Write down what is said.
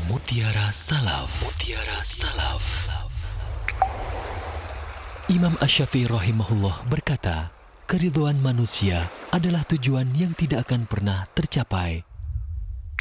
Mutiara Salaf. Imam Asy-Syafi'i rahimahullah berkata, keridhaan manusia adalah tujuan yang tidak akan pernah tercapai